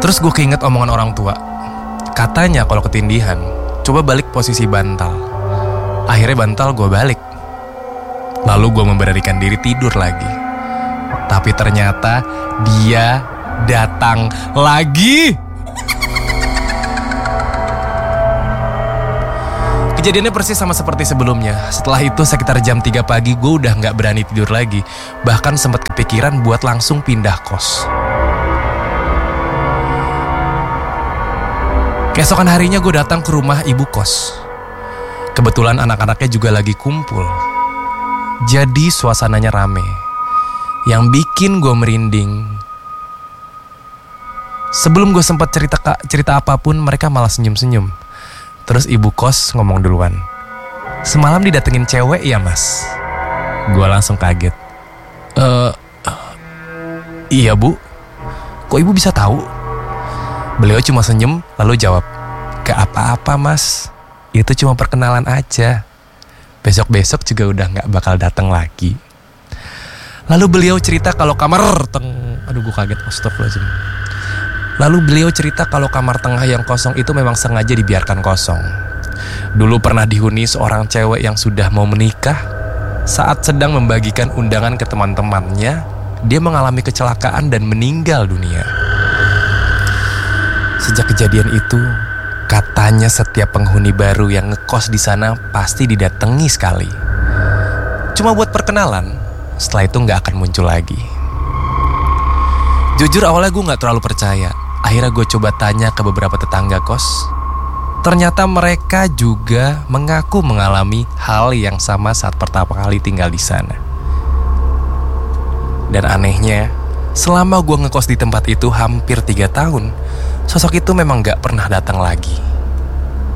Terus gue keinget omongan orang tua. Katanya kalau ketindihan, coba balik posisi bantal. Akhirnya bantal gue balik. Lalu gue memberanikan diri tidur lagi. Tapi ternyata dia datang lagi. Kejadiannya persis sama seperti sebelumnya. Setelah itu sekitar jam 3 pagi gue udah gak berani tidur lagi. Bahkan sempat kepikiran buat langsung pindah kos. Keesokan harinya gue datang ke rumah ibu kos. Kebetulan anak-anaknya juga lagi kumpul. Jadi suasananya rame. Yang bikin gue merinding. Sebelum gue sempat cerita apapun, mereka malah senyum-senyum. Terus ibu kos ngomong duluan. Semalam didatengin cewek ya mas? Gue langsung kaget. Iya bu. Kok ibu bisa tahu? Beliau cuma senyum lalu jawab, gak apa-apa mas, itu cuma perkenalan aja. Besok-besok juga udah gak bakal datang lagi. Lalu beliau cerita kalau kamar Aduh gue kaget, astagfirullahaladzim. Lalu beliau cerita kalau kamar tengah yang kosong itu memang sengaja dibiarkan kosong. Dulu pernah dihuni seorang cewek yang sudah mau menikah. Saat sedang membagikan undangan ke teman-temannya, dia mengalami kecelakaan dan meninggal dunia. Sejak kejadian itu, katanya setiap penghuni baru yang ngekos di sana pasti didatangi sekali. Cuma buat perkenalan, setelah itu gak akan muncul lagi. Jujur awalnya gue gak terlalu percaya. Akhirnya gue coba tanya ke beberapa tetangga kos. Ternyata mereka juga mengaku mengalami hal yang sama saat pertama kali tinggal di sana. Dan anehnya, selama gue ngekos di tempat itu hampir 3 tahun, sosok itu memang gak pernah datang lagi.